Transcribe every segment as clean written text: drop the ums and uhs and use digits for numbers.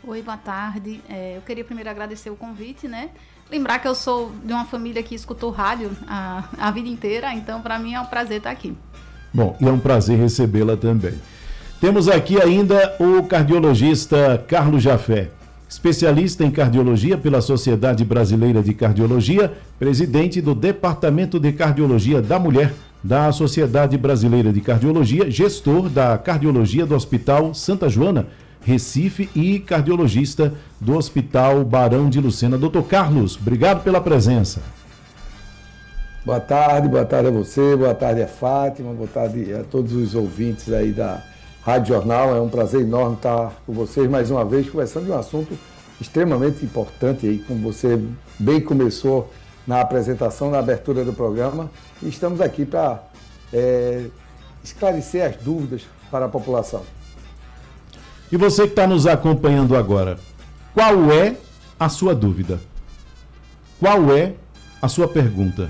Oi, boa tarde. Eu queria primeiro agradecer o convite, né? Lembrar que eu sou de uma família que escutou rádio a vida inteira, então para mim é um prazer estar aqui. Bom, e é um prazer recebê-la também. Temos aqui ainda o cardiologista Carlos Jafé, especialista em cardiologia pela Sociedade Brasileira de Cardiologia, presidente do Departamento de Cardiologia da Mulher da Sociedade Brasileira de Cardiologia, gestor da cardiologia do Hospital Santa Joana, Recife, e cardiologista do Hospital Barão de Lucena. Doutor Carlos, obrigado pela presença. Boa tarde a você, boa tarde a Fátima, boa tarde a todos os ouvintes aí da Rádio Jornal. É um prazer enorme estar com vocês mais uma vez, conversando de um assunto extremamente importante aí, como você bem começou na apresentação, na abertura do programa. E estamos aqui para esclarecer as dúvidas para a população. E você que está nos acompanhando agora, qual é a sua dúvida? Qual é a sua pergunta?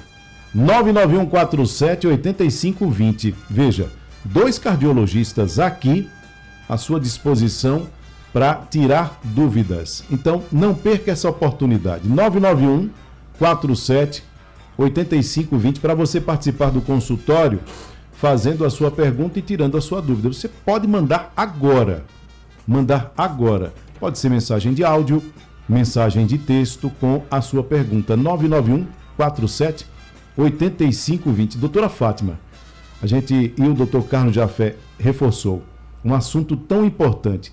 99147-8520. Veja, 2 cardiologistas aqui à sua disposição para tirar dúvidas. Então, não perca essa oportunidade. 99147-8520 para você participar do consultório, fazendo a sua pergunta e tirando a sua dúvida. Você pode mandar agora. Pode ser mensagem de áudio, mensagem de texto com a sua pergunta. 99147-8520. Doutora Fátima, a gente e o doutor Carlos Jafé reforçou um assunto tão importante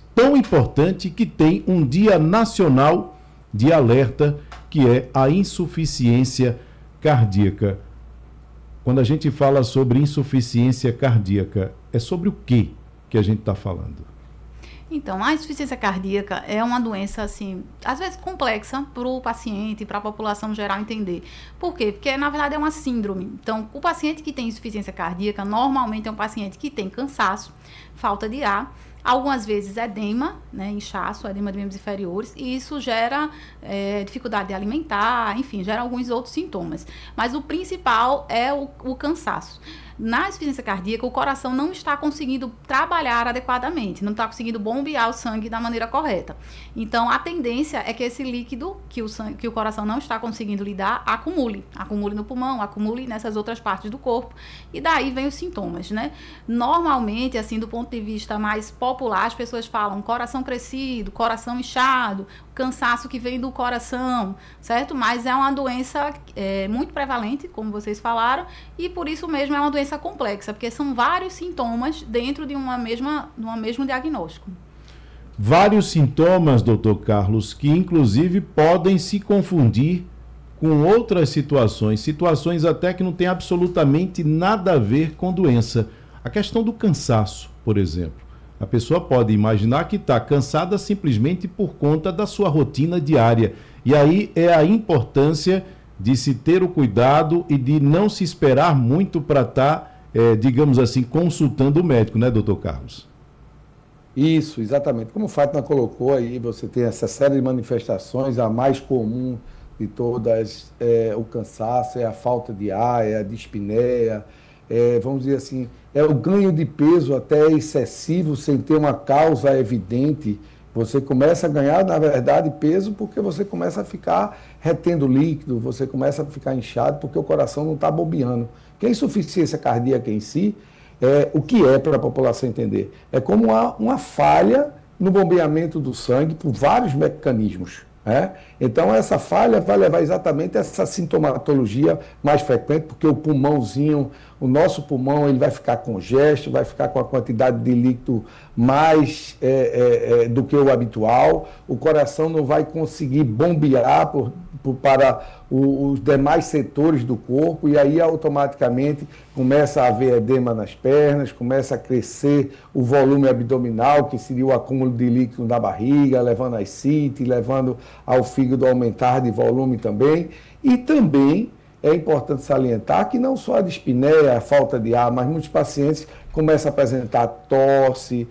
que tem um dia nacional de alerta, que é a insuficiência cardíaca. Quando a gente fala sobre insuficiência cardíaca, é sobre o que a gente está falando? Então, a insuficiência cardíaca é uma doença, assim, às vezes complexa para o paciente, para a população geral entender. Por quê? Porque, na verdade, é uma síndrome. Então, o paciente que tem insuficiência cardíaca, normalmente é um paciente que tem cansaço, falta de ar, algumas vezes edema, né, inchaço, edema de membros inferiores, e isso gera dificuldade de alimentar, enfim, gera alguns outros sintomas. Mas o principal é o cansaço. Na insuficiência cardíaca, o coração não está conseguindo trabalhar adequadamente, não está conseguindo bombear o sangue da maneira correta. Então, a tendência é que esse líquido que o coração não está conseguindo lidar, acumule no pulmão, acumule nessas outras partes do corpo, e daí vem os sintomas, né? Normalmente, assim, do ponto de vista mais popular, as pessoas falam coração crescido, coração inchado, cansaço que vem do coração, certo? Mas é uma doença muito prevalente, como vocês falaram, e por isso mesmo é uma doença complexa, porque são vários sintomas dentro de um mesmo diagnóstico. Vários sintomas, doutor Carlos, que inclusive podem se confundir com outras situações até que não tem absolutamente nada a ver com doença. A questão do cansaço, por exemplo. A pessoa pode imaginar que está cansada simplesmente por conta da sua rotina diária. E aí é a importância de se ter o cuidado e de não se esperar muito para estar, digamos assim, consultando o médico, né, doutor Carlos? Isso, exatamente. Como o Fátima colocou aí, você tem essa série de manifestações, a mais comum de todas é o cansaço, é a falta de ar, é a dispneia, vamos dizer assim, é o ganho de peso até excessivo, sem ter uma causa evidente. Você começa a ganhar, na verdade, peso porque você começa a ficar retendo líquido, você começa a ficar inchado porque o coração não está bombeando. Que a insuficiência cardíaca em si, o que é para a população entender? É como uma falha no bombeamento do sangue por vários mecanismos. Então, essa falha vai levar exatamente a essa sintomatologia mais frequente, porque o pulmãozinho, o nosso pulmão, ele vai ficar congesto, vai ficar com a quantidade de líquido mais do que o habitual, o coração não vai conseguir bombear para os demais setores do corpo, e aí automaticamente começa a haver edema nas pernas, começa a crescer o volume abdominal, que seria o acúmulo de líquido na barriga, levando a ascite, levando ao fígado a aumentar de volume também. E também é importante salientar que não só a dispneia, a falta de ar, mas muitos pacientes começam a apresentar tosse,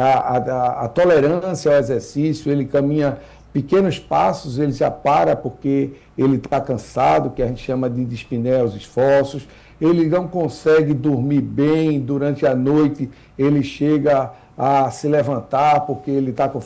a tolerância ao exercício, ele caminha pequenos passos, ele já para porque ele está cansado, que a gente chama de dispneia aos esforços, ele não consegue dormir bem durante a noite, ele chega a se levantar porque ele está com